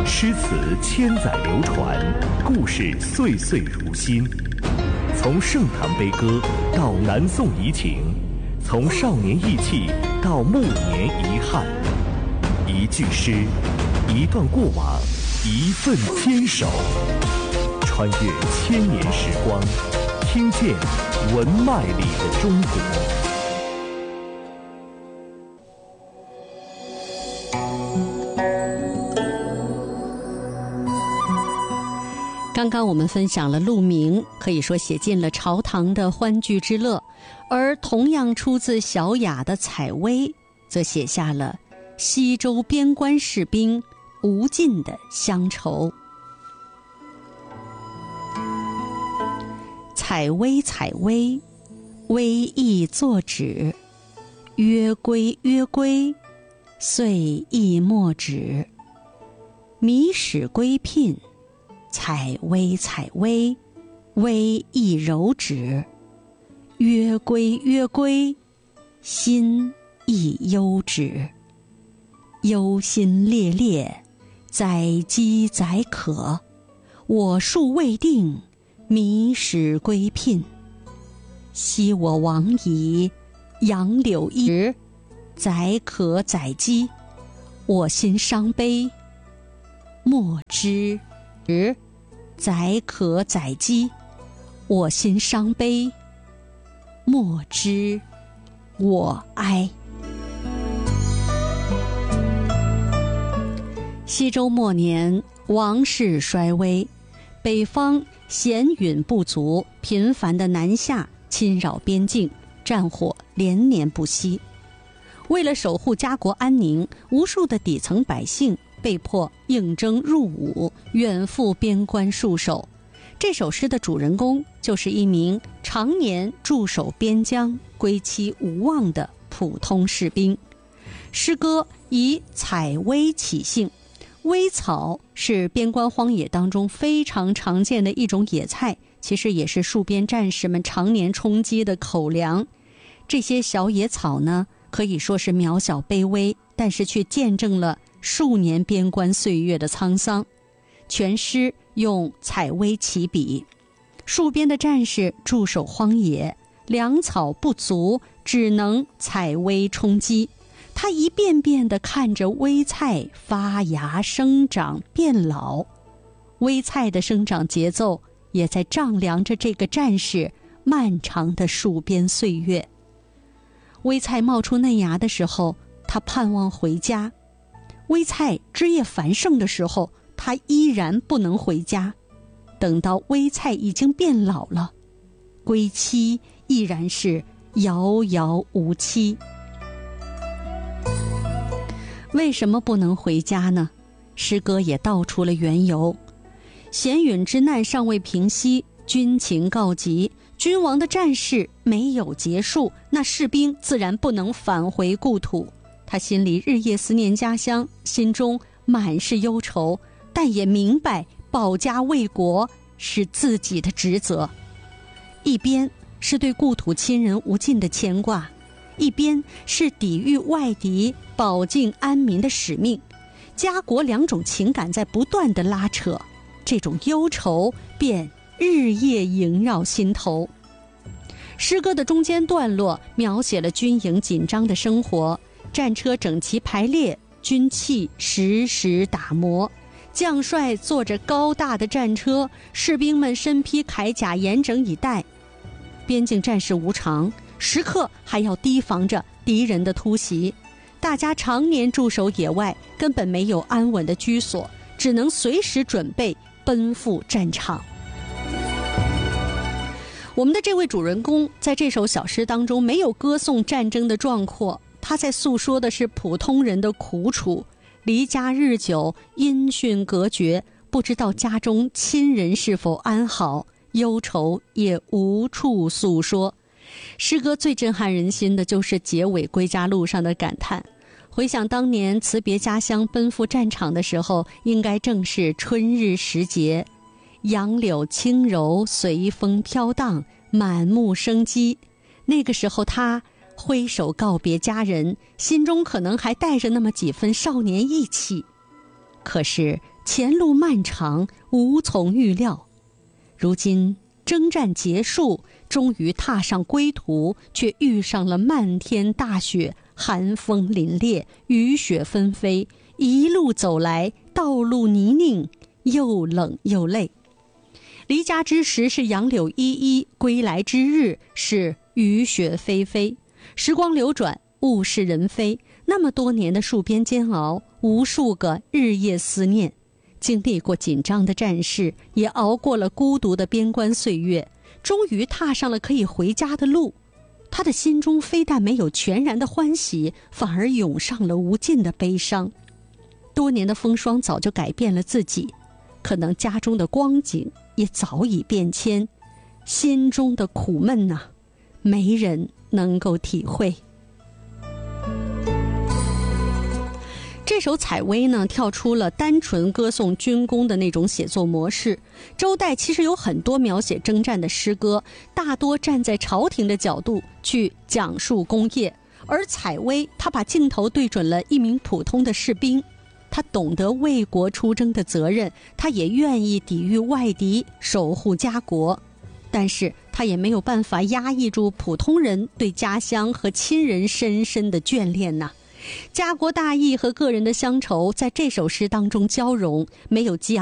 诗词千载流传，故事岁岁如新。从盛唐悲歌到南宋遗情，从少年意气到暮年遗憾。一句诗，一段过往，一份坚守，穿越千年时光，听见文脉里的中国。 刚刚我们分享了陆明，可以说写尽了朝堂的欢聚之乐，而同样出自小雅的采薇，则写下了西周边关士兵无尽的乡愁。采薇采薇，微意作止，曰归曰归，遂意莫止。迷使归聘，采薇采薇，微意柔止，曰归曰归，心亦忧止。忧心烈烈，载饥载渴，我数未定，迷使归聘。昔我往矣，杨柳依时，载渴载饥，我心伤悲，莫知。载渴载饥，我心伤悲，莫知我哀。西周末年，王室衰微，北方咸允不足，频繁的南下侵扰边境，战火连年不息。为了守护家国安宁，无数的底层百姓被迫应征入伍，远赴边关戍守。这首诗的主人公就是一名常年驻守边疆、归期无望的普通士兵。诗歌以采薇起兴，薇草是边关荒野当中非常常见的一种野菜，其实也是戍边战士们常年充饥的口粮。这些小野草呢，可以说是渺小卑微，但是却见证了数年边关岁月的沧桑。全诗用采薇起笔，戍边的战士驻守荒野，粮草不足，只能采薇充饥。他一遍遍地看着薇菜发芽生长变老，薇菜的生长节奏也在丈量着这个战士漫长的戍边岁月。薇菜冒出嫩芽的时候，他盼望回家；薇菜枝叶繁盛的时候，他依然不能回家。等到薇菜已经变老了，归期依然是遥遥无期。为什么不能回家呢？诗歌也道出了缘由。咸允之难尚未平息，军情告急，君王的战事没有结束，那士兵自然不能返回故土。他心里日夜思念家乡，心中满是忧愁，但也明白保家卫国是自己的职责。一边是对故土亲人无尽的牵挂，一边是抵御外敌、保境安民的使命。家国两种情感在不断的拉扯，这种忧愁便日夜萦绕心头。诗歌的中间段落描写了军营紧张的生活，战车整齐排列，军器时时打磨，将帅坐着高大的战车，士兵们身披铠甲，严整以待。边境战事无常，时刻还要提防着敌人的突袭。大家常年驻守野外，根本没有安稳的居所，只能随时准备奔赴战场。我们的这位主人公在这首小诗当中没有歌颂战争的壮阔，他在诉说的是普通人的苦楚。离家日久，音讯隔绝，不知道家中亲人是否安好，忧愁也无处诉说。诗歌最震撼人心的就是结尾归家路上的感叹。回想当年辞别家乡奔赴战场的时候，应该正是春日时节，杨柳轻柔，随风飘荡，满目生机。那个时候他挥手告别家人，心中可能还带着那么几分少年意气。可是前路漫长，无从预料。如今征战结束，终于踏上归途，却遇上了漫天大雪，寒风凛冽，雨雪纷飞，一路走来，道路泥泞，又冷又累。离家之时是杨柳依依，归来之日是雨雪霏霏。时光流转，物是人非，那么多年的戍边煎熬，无数个日夜思念，经历过紧张的战事，也熬过了孤独的边关岁月，终于踏上了可以回家的路。他的心中非但没有全然的欢喜，反而涌上了无尽的悲伤。多年的风霜早就改变了自己，可能家中的光景也早已变迁，心中的苦闷啊，没人能够体会。这首《采薇》呢，跳出了单纯歌颂军功的那种写作模式。周代其实有很多描写征战的诗歌，大多站在朝廷的角度去讲述功业，而采薇他把镜头对准了一名普通的士兵，他懂得为国出征的责任，他也愿意抵御外敌，守护家国，但是他也没有办法压抑住普通人对家乡和亲人深深的眷恋呐。家国大义和个人的乡愁在这首诗当中交融，没有激昂